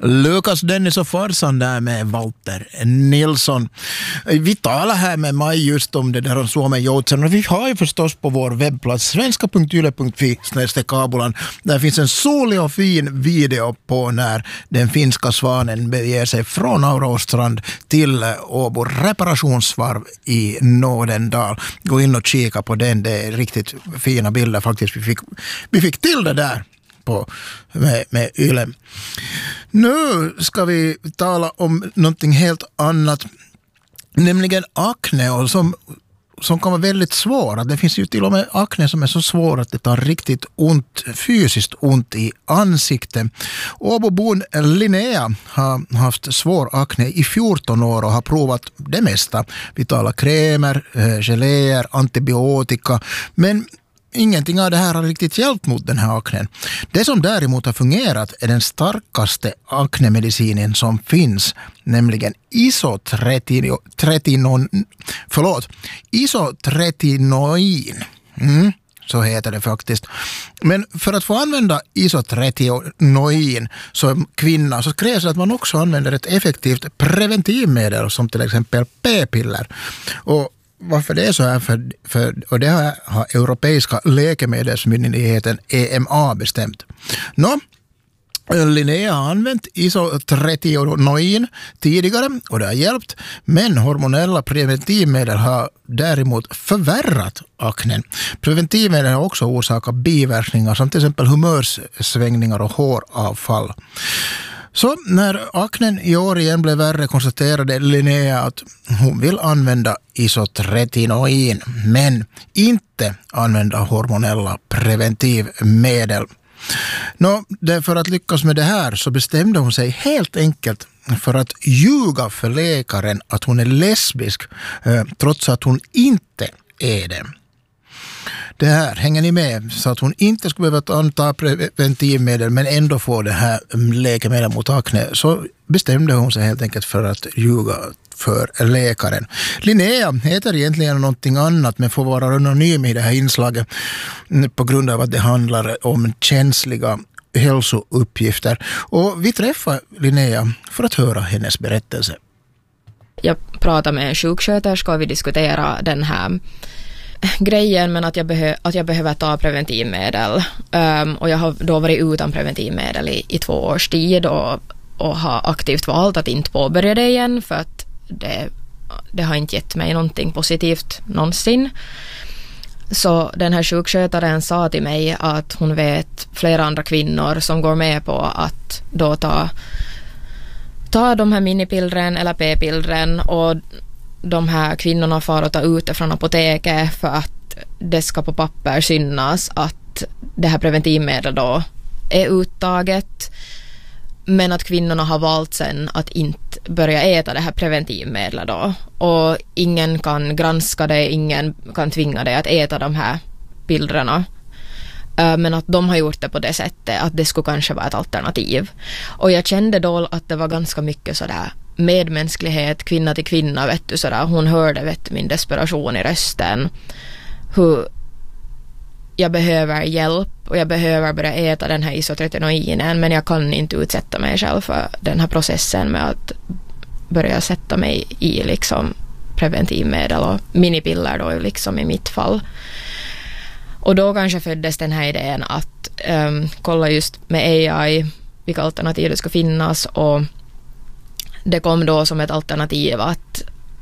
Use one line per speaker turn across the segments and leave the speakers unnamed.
Lukas, Dennis och Farsan där med Walter Nilsson. Vi talar här med Maj just om det där om Suomen Joutsen, och vi har ju förstås på vår webbplats svenska.yle.fi/kabulan. Där finns en solig och fin video på när den finska svanen beger sig från Auraustrand till Åbo reparationsvarv i Nådendal. Gå in och kika på den, det är riktigt fina bilder faktiskt. Vi fick till det där med Yle. Nu ska vi tala om någonting helt annat, nämligen akne, och som kan vara väldigt svåra. Det finns ju till och med akne som är så svår att det tar riktigt ont, fysiskt ont i ansiktet. Åbobon Linnea har haft svår akne i 14 år och har provat det mesta. Vi talar krämer, geléer, antibiotika, men ingenting av det här har riktigt hjälpt mot den här aknen. Det som däremot har fungerat är den starkaste aknemedicinen som finns, nämligen isotretinoin. Så heter det faktiskt. Men för att få använda isotretinoin som kvinna så krävs det att man också använder ett effektivt preventivmedel som till exempel p-piller. Och varför det är så här, och det har Europeiska läkemedelsmyndigheten EMA bestämt. Linnea har använt isotretinoin tidigare och det har hjälpt, men hormonella preventivmedel har däremot förvärrat aknen. Preventivmedel har också orsakat biverkningar som till exempel humörsvängningar och håravfall. Så när aknen i år igen blev värre konstaterade Linnea att hon vill använda isotretinoin, men inte använda hormonella preventivmedel. För att lyckas med det här så bestämde hon sig helt enkelt för att ljuga för läkaren att hon är lesbisk, trots att hon inte är det. Det här, hänger ni med? Så att hon inte skulle behöva anta preventivmedel men ändå få det här läkemedel mot akne, så bestämde hon sig helt enkelt för att ljuga för läkaren. Linnea heter egentligen någonting annat men får vara anonym i det här inslaget på grund av att det handlar om känsliga hälsouppgifter. Och vi träffar Linnea för att höra hennes berättelse.
Jag pratar med en sjuksköterska och vi diskuterar den här grejen, men att jag behöver ta preventivmedel. Och jag har då varit utan preventivmedel i 2 års tid och har aktivt valt att inte påbörja det igen för att det har inte gett mig någonting positivt någonsin. Så den här sjukskötaren sa till mig att hon vet flera andra kvinnor som går med på att då ta de här minipillren eller p-pillren, och de här kvinnorna får att ta ut det från apoteket för att det ska på papper synas att det här preventivmedlet då är uttaget, men att kvinnorna har valt sen att inte börja äta det här preventivmedlet då, och ingen kan granska det, ingen kan tvinga det att äta de här pillrena, men att de har gjort det på det sättet att det skulle kanske vara ett alternativ. Och jag kände då att det var ganska mycket sådär medmänsklighet, kvinna till kvinna, vet du, sådär. Hon hörde min desperation i rösten, hur jag behöver hjälp och jag behöver börja äta den här isotretinoinen, men jag kan inte utsätta mig själv för den här processen med att börja sätta mig i liksom preventivmedel och minipiller då liksom i mitt fall. Och då kanske föddes den här idén att kolla just med AI vilka alternativ det ska finnas, och det kom då som ett alternativ att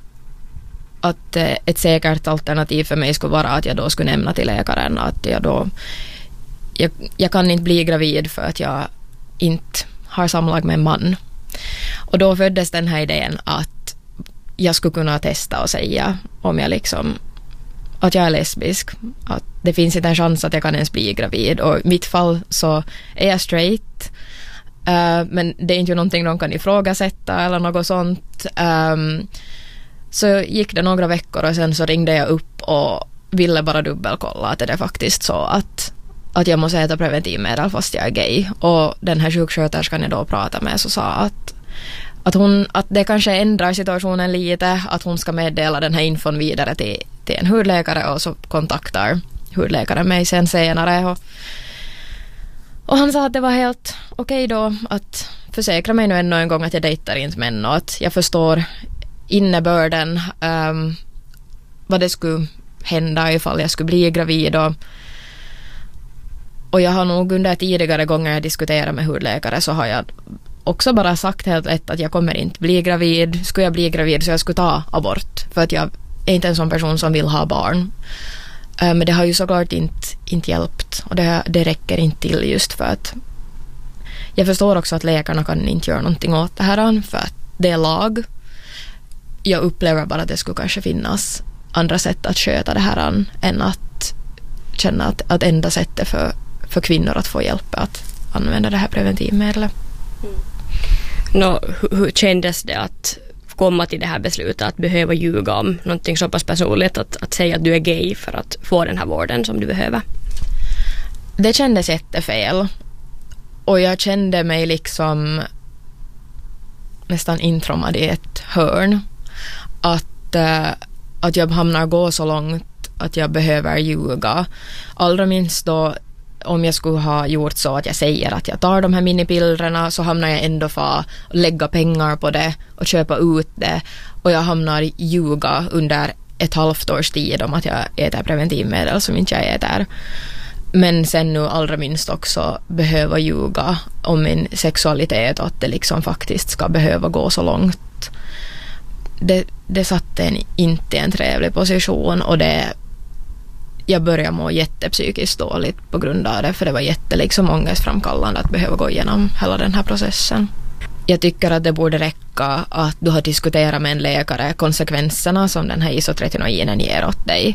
ett säkert alternativ för mig skulle vara att jag då skulle nämna till läkaren att jag kan inte bli gravid för att jag inte har samlag med en man. Och då föddes den här idén att jag skulle kunna testa och säga om jag liksom att jag är lesbisk, att det finns inte en chans att jag kan ens bli gravid, och i mitt fall så är jag straight. Men det är inte någonting de kan ifrågasätta eller något sånt. Så gick det några veckor och sen så ringde jag upp och ville bara dubbelkolla att det är faktiskt så att jag måste äta preventivmedel fast jag är gay. Och den här sjuksköterskan jag då pratade med så sa att det kanske ändrar situationen lite, att hon ska meddela den här infon vidare till en hudläkare, och så kontaktar hudläkaren mig sen senare. Och han sa att det var helt okej då att försäkra mig nu ännu en gång att jag dejtar inte män och att jag förstår innebörden, vad det skulle hända ifall jag skulle bli gravid. Och jag har nog under tidigare gånger jag diskuterat med hudläkare så har jag också bara sagt helt lätt att jag kommer inte bli gravid. Skulle jag bli gravid så jag skulle ta abort för att jag är inte en sån person som vill ha barn. Men det har ju såklart inte hjälpt och det räcker inte till just för att jag förstår också att läkarna kan inte göra någonting åt det här för att det är lag. Jag upplever bara att det skulle kanske finnas andra sätt att sköta det här än att känna att enda sättet för kvinnor att få hjälp att använda det här preventivmedlet.
Hur kändes det att komma till det här beslutet att behöva ljuga om någonting så pass personligt att säga att du är gay för att få den här vården som du behöver?
Det kändes jättefel och jag kände mig liksom nästan intrommad i ett hörn att jag hamnar gå så långt att jag behöver ljuga. Allra minst då om jag skulle ha gjort så att jag säger att jag tar de här minipillerna så hamnar jag ändå för att lägga pengar på det och köpa ut det och jag hamnar ljuga under ett halvt års tid om att jag äter preventivmedel som inte jag äter. Men sen nu allra minst också behöva ljuga om min sexualitet och att det liksom faktiskt ska behöva gå så långt. Det satte en inte i en trevlig position och jag började må jättepsykiskt dåligt på grund av det för det var liksom ångestframkallande att behöva gå igenom hela den här processen. Jag tycker att det borde räcka att du har diskuterat med en läkare konsekvenserna som den här isotretinoinen ger åt dig.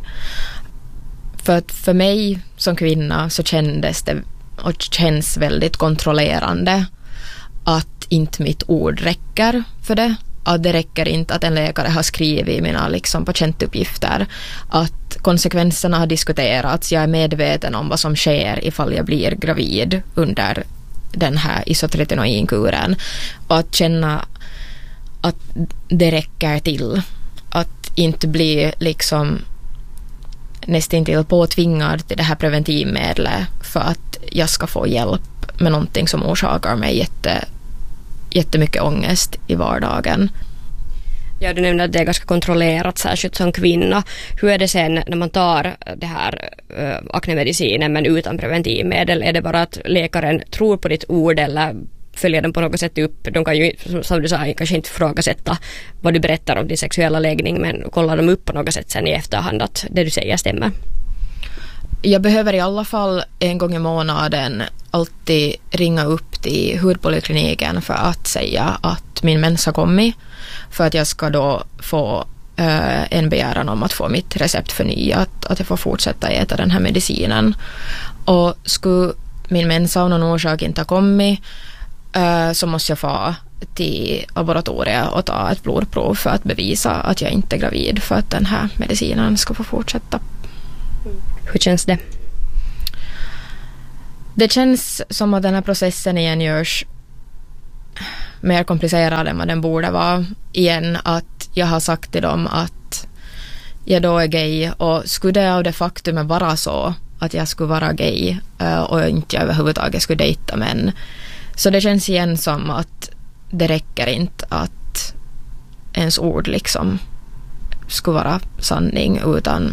För att för mig som kvinna så kändes det och känns väldigt kontrollerande att inte mitt ord räcker för det. Att det räcker inte att en läkare har skrivit mina liksom patientuppgifter. Att konsekvenserna har diskuterats. Jag är medveten om vad som sker ifall jag blir gravid under den här isotretinoinkuren. Och att känna att det räcker till. Att inte bli liksom nästintill påtvingad till det här preventivmedlet för att jag ska få hjälp med någonting som orsakar mig jättemycket ångest i vardagen.
Ja, du nämnde att det är ganska kontrollerat särskilt som kvinna. Hur är det sen när man tar det här aknemedicinen men utan preventivmedel? Är det bara att läkaren tror på ditt ord eller följer den på något sätt upp? De kan ju, som du sa, kanske inte ifrågasätta vad du berättar om din sexuella läggning men kollar de upp på något sätt sen i efterhand att det du säger stämmer?
Jag behöver i alla fall en gång i månaden alltid ringa upp till hudpolykliniken för att säga att min mens har kommit för att jag ska då få en begäran om att få mitt recept förnyat, att jag får fortsätta äta den här medicinen. Och skulle min mens av någon orsak inte ha kommit så måste jag få till laboratoriet och ta ett blodprov för att bevisa att jag inte är gravid för att den här medicinen ska få fortsätta.
Hur känns det?
Det känns som att den här processen igen görs mer komplicerad än vad den borde vara. Igen att jag har sagt till dem att jag då är gay och skulle det av det faktumet vara så att jag skulle vara gay och inte överhuvudtaget skulle dejta män. Så det känns igen som att det räcker inte att ens ord liksom skulle vara sanning utan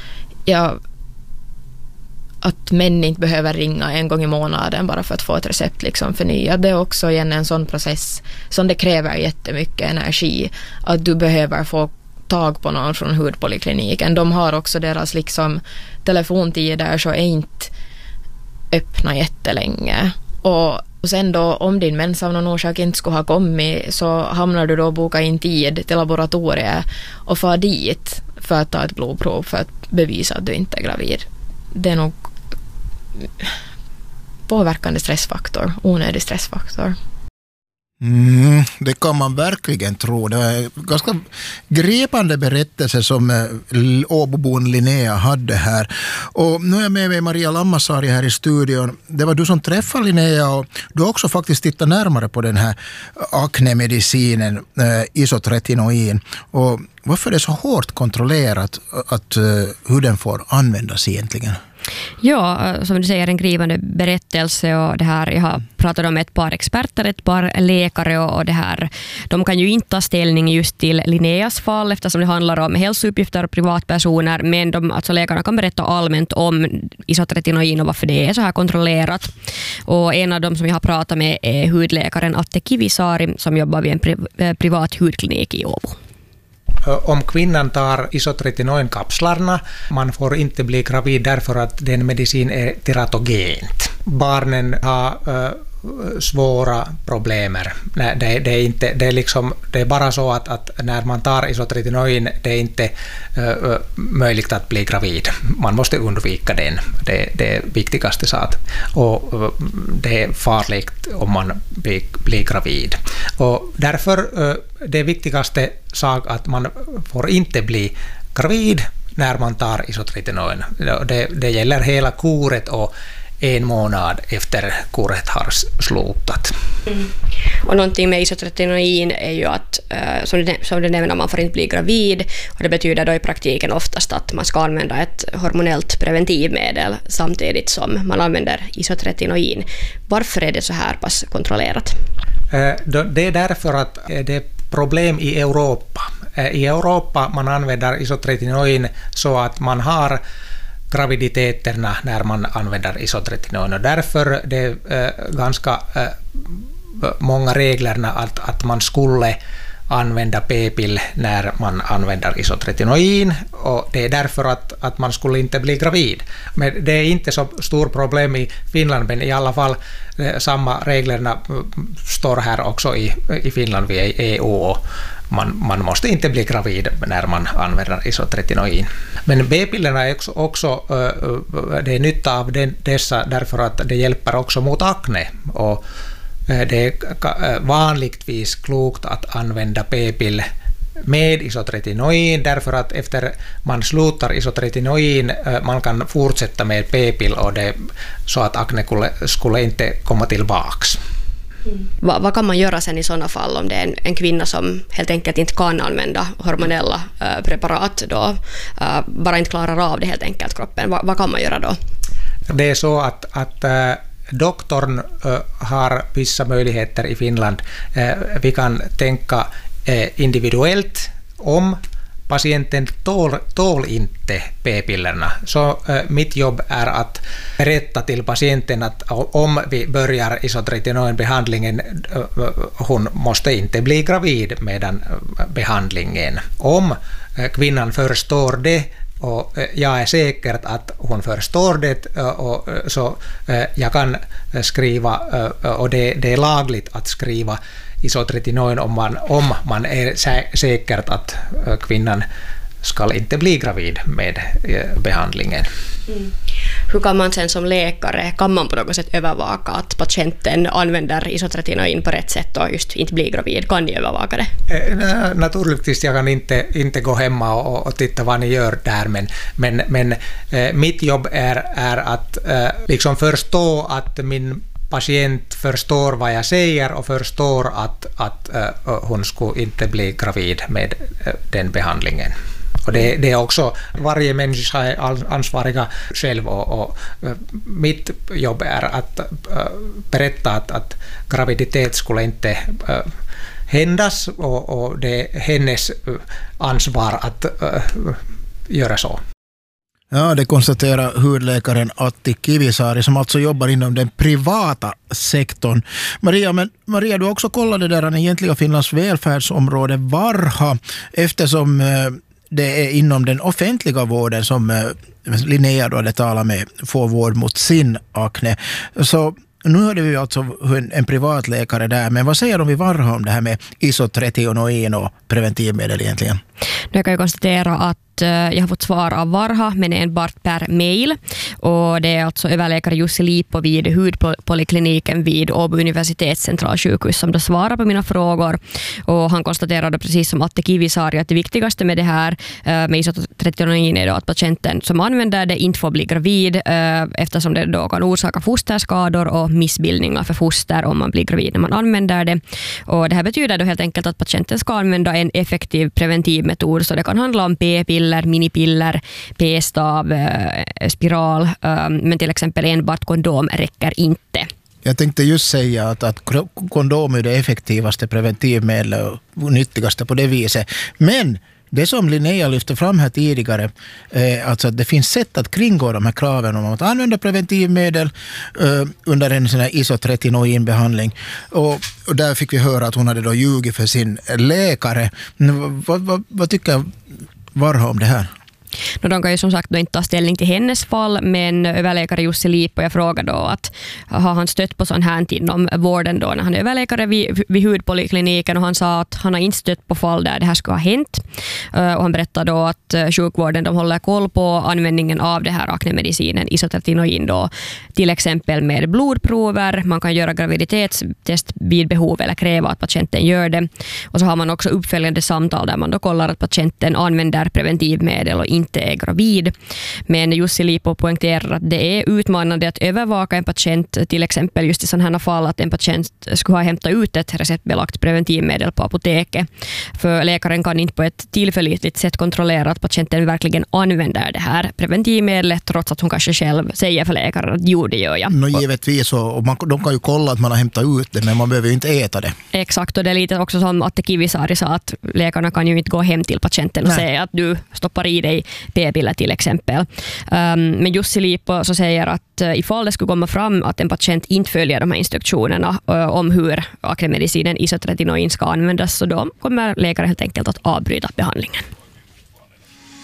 att män inte behöver ringa en gång i månaden bara för att få ett recept liksom förnyat. Det är också igen en sån process som det kräver jättemycket energi. Att du behöver få tag på någon från hudpolykliniken. De har också deras liksom telefontider så är inte öppna jättelänge. Och sen då om din mens av någon orsak inte skulle ha kommit så hamnar du då boka in tid till laboratoriet och far dit för att ta ett blodprov för att bevisa att du inte är gravid. Det är nog påverkande stressfaktor, onödig stressfaktor.
Det kan man verkligen tro. Det var en ganska gripande berättelse som Åbobon Linnea hade här. Och nu är jag med mig Maria Lammasari här i studion. Det var du som träffade Linnea och du har också faktiskt tittat närmare på den här aknemedicinen, isotretinoin. Och varför är det så hårt kontrollerat att hur den får användas egentligen?
Ja, som du säger, en grivande berättelse, och det här, jag har pratat om ett par experter, ett par läkare, och det här, de kan ju inte ta ställning just till Linneas fall eftersom det handlar om hälsouppgifter och privatpersoner, men alltså läkarna kan berätta allmänt om isotretinoin och varför det är så här kontrollerat. Och en av dem som jag har pratat med är hudläkaren Atte Kivisaari som jobbar vid en privat hudklinik i Åbo.
Om kvinnan tar isotretinoinkapslarna, man får inte bli gravid därför att den medicin är teratogent. Barnen har svåra problem. Det är bara så att när man tar isotretinoin, det är inte möjligt att bli gravid. Man måste undvika den. Det är viktigaste sak. Och det är farligt om man blir gravid. Och därför det viktigaste sak att man får inte bli gravid när man tar isotretinoin. Det gäller hela kuret och 1 månad efter kuret har slutat.
Och någonting med isotretinoin är ju att, som du nämner, man får inte bli gravid, och det betyder då i praktiken oftast att man ska använda ett hormonellt preventivmedel samtidigt som man använder isotretinoin. Varför är det så här pass kontrollerat?
Det är därför att det är problem i Europa. I Europa man använder isotretinoin så att man har graviditeterna när man använder isotretinoin, och därför det är ganska många reglerna att man skulle använda p-pill när man använder isotretinoin, och det är därför att man skulle inte bli gravid. Men det är inte så stor problem i Finland, men i alla fall samma reglerna står här också i Finland, vi är i EU, och man måste inte bli gravid när man använder isotretinoin. Men b-pillerna är också det är nytta av dessa därför att det hjälper också mot akne, och det är vanligtvis klokt att använda p-pill med isotretinoin därför att efter man slutar isotretinoin man kan fortsätta med p-pill, och det så att akne skulle inte komma tillbaks.
Vad kan man göra sen i sådana fall om det är en kvinna som helt enkelt inte kan använda hormonella preparat då, bara inte klarar av det helt enkelt, kroppen? Vad kan man göra då?
Det är så att doktorn har vissa möjligheter i Finland. Vi kan tänka individuellt om patienten tål inte p-pillerna. Så mitt jobb är att berätta till patienten att om vi börjar isotretinoinbehandlingen, hon måste inte bli gravid medan behandlingen. Om kvinnan förstår det, och jag är säker att hon förstår det, och så jag kan skriva, och det är lagligt att skriva isotretinoin om man är säker att kvinnan ska inte bli gravid med behandlingen.
Hur kan man sen som läkare, kan man på något sätt övervaka att patienten använder isotretinoin på rätt sätt och just inte blir gravid? Kan ni övervaka det?
Naturligtvis jag kan inte gå hemma och titta vad ni gör där, men mitt jobb är att liksom förstå att min patient förstår vad jag säger och förstår att hon skulle inte bli gravid med den behandlingen. Och det är också, varje människa är ansvariga själv, och mitt jobb är att berätta att graviditet skulle inte händas, och det är hennes ansvar att göra så.
Ja, det konstaterar hudläkaren Atte Kivisaari som alltså jobbar inom den privata sektorn. Maria, du har också kollat det där egentliga Finlands välfärdsområde Varha, eftersom det är inom den offentliga vården som Linnea då det talar med får vård mot sin akne. Så nu hörde vi alltså en privatläkare där, men vad säger de i Varha om det här med isotretinoin och preventivmedel egentligen?
Jag kan ju konstatera att jag har fått svar av Varha, men enbart per mail. Och det är alltså överläkare Jussi Liippo vid hudpolikliniken vid Åbo universitetscentralsjukhus som då svarar på mina frågor. Och han konstaterade precis som Atte Kivisaari att det viktigaste med det här med isotretinoin är då att patienten som använder det inte får bli gravid, eftersom det då kan orsaka fosterskador och missbildningar för foster om man blir gravid när man använder det. Och det här betyder då helt enkelt att patienten ska använda en effektiv preventivmetod, så det kan handla om p-piller piller, minipiller, p-stav, spiral, men till exempel enbart kondom räcker inte.
Jag tänkte just säga att kondom är det effektivaste preventivmedlet och nyttigaste på det viset. Men det som Linnea lyfte fram här tidigare, alltså att det finns sätt att kringgå de här kraven om att använda preventivmedel under en sån här isotretinoinbehandling. Och där fick vi höra att hon hade då ljugit för sin läkare. Vad tycker Varha om det här?
De kan ju som sagt då inte ta ställning till hennes fall, men överläkare Jussi Liippo, jag frågade då att har han stött på sån här inom vården då när han är överläkare vid hudpolikliniken, och han sa att han har inte stött på fall där det här skulle ha hänt. Och han berättade då att sjukvården de håller koll på användningen av det här aknemedicinen isotretinoin då, till exempel med blodprover. Man kan göra graviditetstest vid behov eller kräva att patienten gör det. Och så har man också uppföljande samtal där man då kollar att patienten använder preventivmedel och inte är gravid. Men Jussi Liippo poängterar att det är utmanande att övervaka en patient, till exempel just i sådana här fall att en patient skulle ha hämtat ut ett receptbelagt preventivmedel på apoteket. För läkaren kan inte på ett tillförlitligt sätt kontrollera att patienten verkligen använder det här preventivmedlet, trots att hon kanske själv säger för läkaren att jo, det gör jag.
Givetvis, och de kan ju kolla att man har hämtat ut det, men man behöver ju inte äta det.
Exakt, och det är lite också som Atte Kivisaari sa, att läkarna kan ju inte gå hem till patienten och säga att du stoppar i dig p-piller till exempel. Men Jussi Liippo så säger att ifall det skulle komma fram att en patient inte följer de här instruktionerna om hur aknemedicinen isotretinoin ska användas, så då kommer läkaren helt enkelt att avbryta behandlingen.